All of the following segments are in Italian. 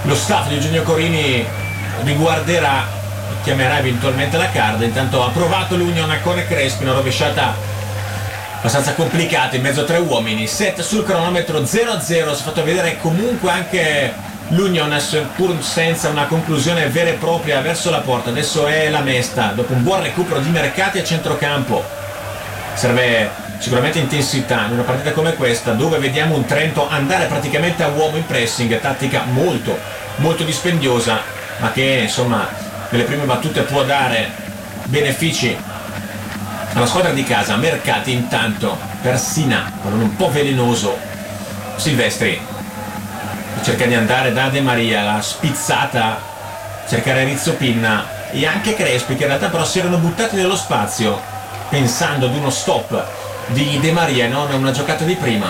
lo staff di Eugenio Corini riguarderà, chiamerà eventualmente la card. Intanto ha provato l'Union con Crespi, una rovesciata abbastanza complicata in mezzo a tre uomini. Set sul cronometro, 0-0, si è fatto vedere comunque anche l'Union, pur senza una conclusione vera e propria verso la porta. Adesso è la Mesta, dopo un buon recupero di Mercati a centrocampo. Serve sicuramente intensità in una partita come questa, dove vediamo un Trento andare praticamente a uomo in pressing, tattica molto molto dispendiosa, ma che insomma nelle prime battute può dare benefici alla squadra di casa. Mercati intanto per Sina, pallone un po' velenoso. Silvestri cerca di andare da De Maria, la spizzata, cercare Rizzo Pinna e anche Crespi, che in realtà però si erano buttati nello spazio pensando ad uno stop di De Maria, non una giocata di prima.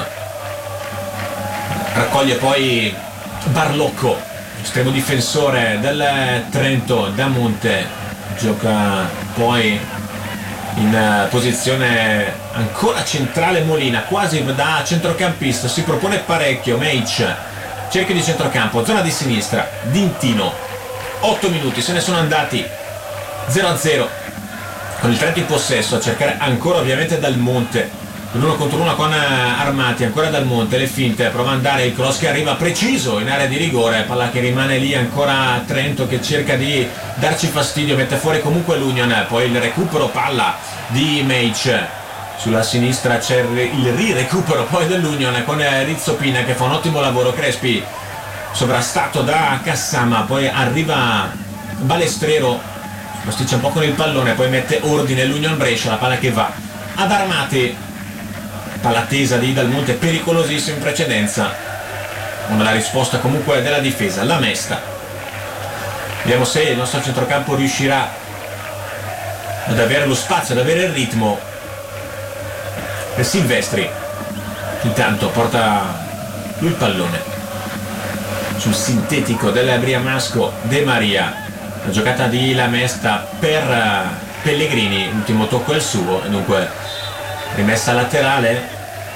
Raccoglie poi Barlocco, estremo difensore del Trento, da Monte, gioca poi in posizione ancora centrale Molina, quasi da centrocampista, si propone parecchio. Meic, cerchio di centrocampo, zona di sinistra, Dintino, 8 minuti, se ne sono andati, 0-0 con il Trento in possesso, a cercare ancora ovviamente Dal Monte, l'uno contro uno con Armati, ancora Dal Monte, le finte, prova ad andare, il cross che arriva preciso in area di rigore, palla che rimane lì, ancora Trento che cerca di darci fastidio, mette fuori comunque l'Union, poi il recupero palla di Meic, sulla sinistra c'è il rirecupero poi dell'Union con Rizzo Pina che fa un ottimo lavoro. Crespi sovrastato da Cassama, poi arriva Balestrero, pasticcia un po' con il pallone, poi mette ordine l'Union Brescia, la palla che va ad Armati, palla tesa di Dal Monte, pericolosissima in precedenza, una risposta comunque della difesa. La Mesta, vediamo se il nostro centrocampo riuscirà ad avere lo spazio, ad avere il ritmo. Per Silvestri intanto porta lui il pallone sul sintetico del Briamasco. De Maria, la giocata di La Mesta per Pellegrini, l'ultimo tocco è il suo e dunque rimessa laterale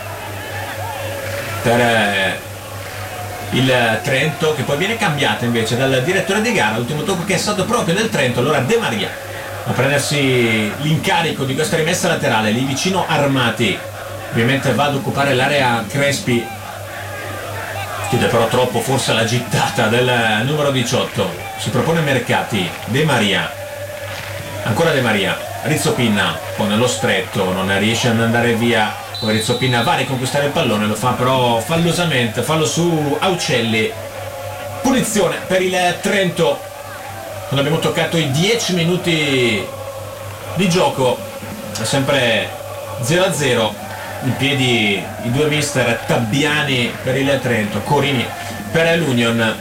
per il Trento, che poi viene cambiata invece dal direttore di gara. L'ultimo tocco che è stato proprio del Trento, allora De Maria a prendersi l'incarico di questa rimessa laterale, lì vicino Armati, ovviamente va ad occupare l'area Crespi, chiede però troppo forse la gittata del numero 18, si propone Mercati, De Maria, ancora De Maria, Rizzo Pinna poi nello stretto, non riesce ad andare via, poi Rizzo Pinna va a riconquistare il pallone, lo fa però fallosamente, fallo su Aucelli, punizione per il Trento quando abbiamo toccato i 10 minuti di gioco, è sempre 0-0, in piedi i due mister, Tabbiani per il Trento, Corini per l'Union,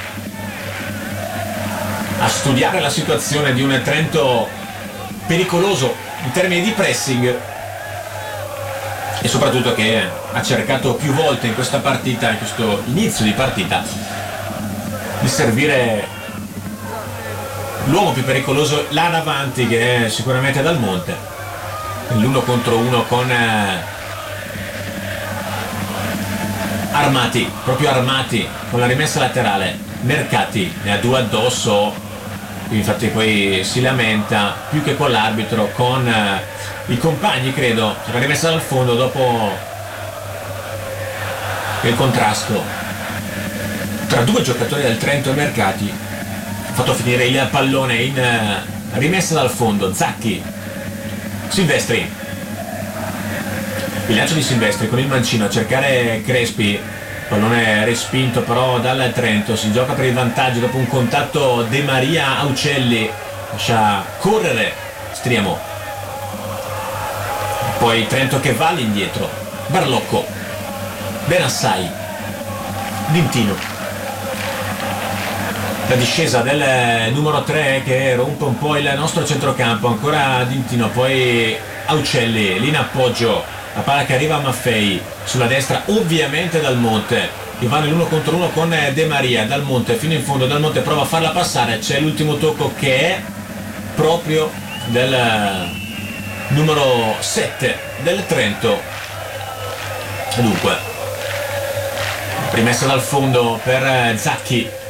a studiare la situazione di un Trento pericoloso in termini di pressing e soprattutto che ha cercato più volte in questa partita, in questo inizio di partita, di servire l'uomo più pericoloso là davanti, che è sicuramente Dal Monte, l'uno contro uno con Armati, proprio Armati con la rimessa laterale. Mercati ne ha due addosso, infatti poi si lamenta più che con l'arbitro, con i compagni credo, la rimessa dal fondo dopo il contrasto tra due giocatori del Trento e Mercati, ha fatto finire il pallone in rimessa dal fondo. Zacchi, Silvestri, il lancio di Silvestri con il mancino a cercare Crespi, pallone respinto però dal Trento, si gioca per il vantaggio dopo un contatto. De Maria, Aucelli lascia correre Striamo, poi Trento che va all'indietro, Barlocco, Benassai, Dintino, la discesa del numero 3 che rompe un po' il nostro centrocampo, ancora Dintino, poi Aucelli lì in appoggio, la palla che arriva a Maffei sulla destra, ovviamente Dal Monte che va nell'uno contro uno con De Maria. Dal Monte fino in fondo, Dal Monte prova a farla passare, c'è l'ultimo tocco che è proprio del numero 7 del Trento e dunque rimessa dal fondo per Zacchi,